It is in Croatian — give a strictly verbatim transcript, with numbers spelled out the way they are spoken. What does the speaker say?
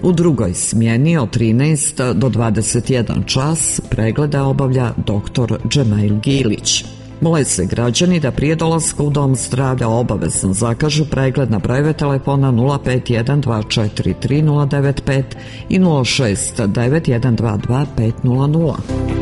U drugoj smjeni od trinaest do dvadeset jedan čas preglede obavlja doktor Džemail Gilić. Mole se građani da prije dolaska u dom zdravlja obavezno zakažu pregled na brojeve telefona nula pet jedan dva četiri tri nula devet pet i nula šest devet jedan dva dva pet nula nula.